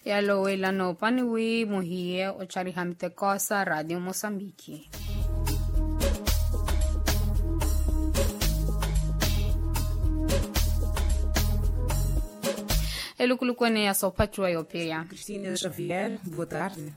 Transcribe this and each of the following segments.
Yalo ilano paniwi muhie ochari hamite kosa Radio Mosambiki. Elukulukwene ya sopachua yopeya. Cristina Xavier, boa tarde.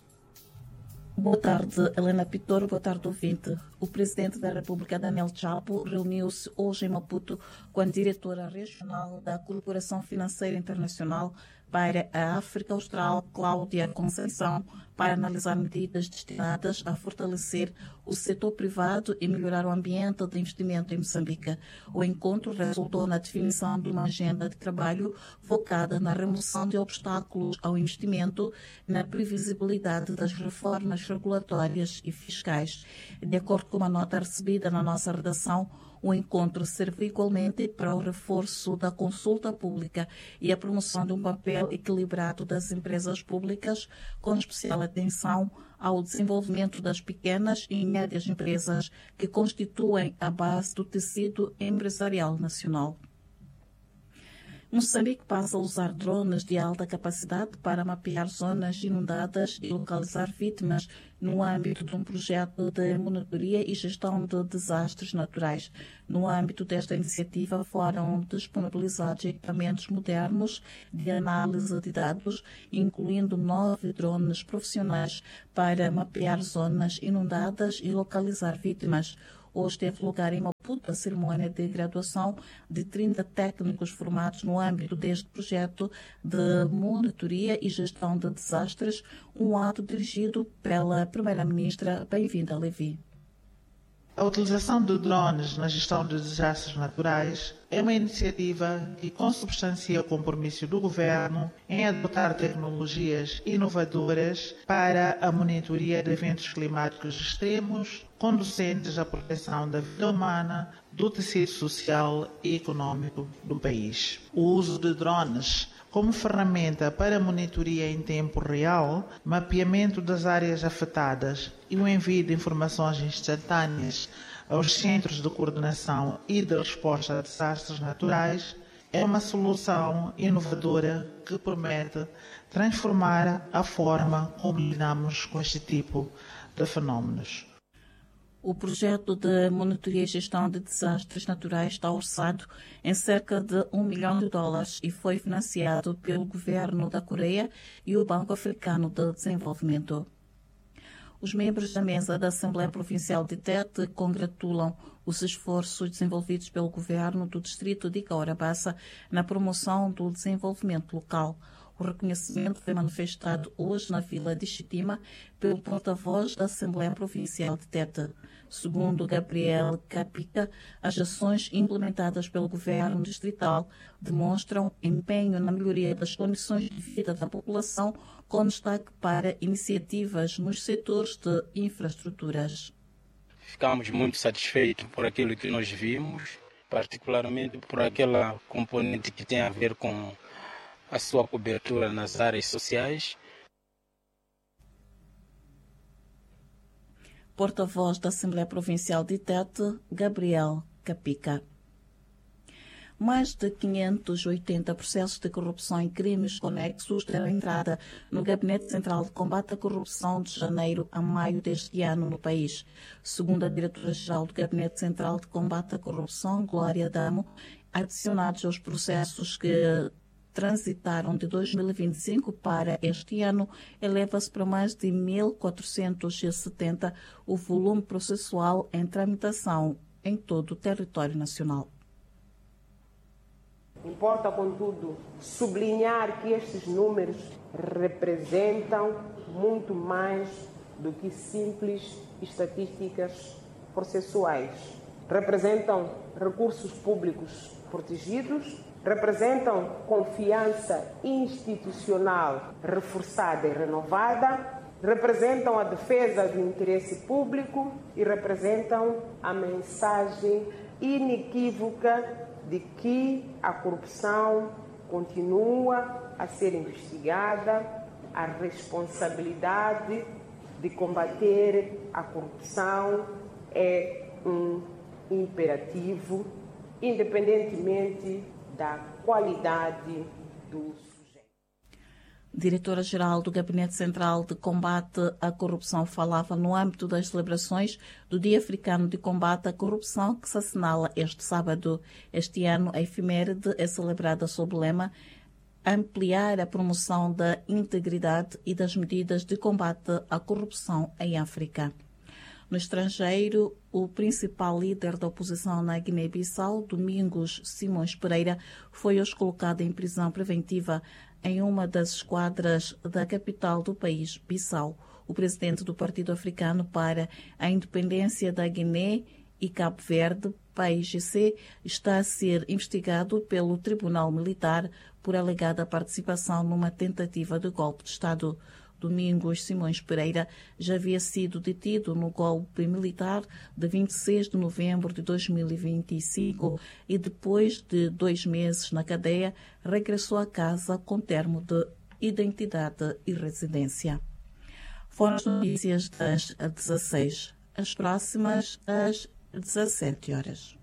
Boa tarde, Helena Pitor. Boa tarde, ouvinte. O presidente da República, Daniel Chapo, reuniu-se hoje em Maputo com a diretora regional da Corporação Financeira Internacional para a África Austral, Cláudia Conceição, para analisar medidas destinadas a fortalecer o setor privado e melhorar o ambiente de investimento em Moçambique. O encontro resultou na definição de uma agenda de trabalho focada na remoção de obstáculos ao investimento, na previsibilidade das reformas regulatórias e fiscais. De acordo com uma nota recebida na nossa redação, o encontro serve igualmente para o reforço da consulta pública e a promoção de um papel equilibrado das empresas públicas, com especial atenção ao desenvolvimento das pequenas e médias empresas que constituem a base do tecido empresarial nacional. Moçambique passa a usar drones de alta capacidade para mapear zonas inundadas e localizar vítimas no âmbito de um projeto de monitoria e gestão de desastres naturais. No âmbito desta iniciativa foram disponibilizados equipamentos modernos de análise de dados, incluindo 9 drones profissionais para mapear zonas inundadas e localizar vítimas. Hoje teve lugar em Maputo a cerimônia de graduação de 30 técnicos formados no âmbito deste projeto de monitoria e gestão de desastres, um ato dirigido pela Primeira-Ministra Bem-vinda Levi. A utilização de drones na gestão de desastres naturais é uma iniciativa que consubstancia o compromisso do Governo em adotar tecnologias inovadoras para a monitoria de eventos climáticos extremos, conducentes à proteção da vida humana, do tecido social e econômico do país. O uso de drones como ferramenta para monitoria em tempo real, mapeamento das áreas afetadas e o envio de informações instantâneas aos centros de coordenação e de resposta a desastres naturais é uma solução inovadora que promete transformar a forma como lidamos com este tipo de fenómenos. O projeto de monitoria e gestão de desastres naturais está orçado em cerca de US$1 milhão e foi financiado pelo governo da Coreia e o Banco Africano de Desenvolvimento. Os membros da mesa da Assembleia Provincial de Tete congratulam os esforços desenvolvidos pelo governo do distrito de Caorabassa na promoção do desenvolvimento local. O reconhecimento foi manifestado hoje na Vila de Chitima pelo porta-voz da Assembleia Provincial de Tete. Segundo Gabriel Capica, as ações implementadas pelo governo distrital demonstram empenho na melhoria das condições de vida da população, com destaque para iniciativas nos setores de infraestruturas. Ficamos muito satisfeitos por aquilo que nós vimos, particularmente por aquela componente que tem a ver com a sua cobertura nas áreas sociais. Porta-voz da Assembleia Provincial de Tete, Gabriel Capica. Mais de 580 processos de corrupção e crimes conexos deram entrada no Gabinete Central de Combate à Corrupção de janeiro a maio deste ano no país. Segundo a Diretora-Geral do Gabinete Central de Combate à Corrupção, Glória Damo, adicionados aos processos que transitaram de 2025 para este ano, eleva-se para mais de 1.470 o volume processual em tramitação em todo o território nacional. Importa, contudo, sublinhar que estes números representam muito mais do que simples estatísticas processuais. Representam recursos públicos protegidos, representam confiança institucional reforçada e renovada, representam a defesa do interesse público e representam a mensagem inequívoca de que a corrupção continua a ser investigada, a responsabilidade de combater a corrupção é um imperativo, independentemente da qualidade do sujeito. Diretora-geral do Gabinete Central de Combate à Corrupção falava no âmbito das celebrações do Dia Africano de Combate à Corrupção, que se assinala este sábado. Este ano, a efeméride é celebrada sob o lema ampliar a promoção da integridade e das medidas de combate à corrupção em África. No estrangeiro, o principal líder da oposição na Guiné-Bissau, Domingos Simões Pereira, foi hoje colocado em prisão preventiva em uma das esquadras da capital do país, Bissau. O presidente do Partido Africano para a Independência da Guiné e Cabo Verde, PAIGC, está a ser investigado pelo Tribunal Militar por alegada participação numa tentativa de golpe de Estado. Domingos Simões Pereira já havia sido detido no golpe militar de 26 de novembro de 2025 e depois de 2 meses na cadeia regressou a casa com termo de identidade e residência. Foram as notícias das 16. As próximas às 17 horas.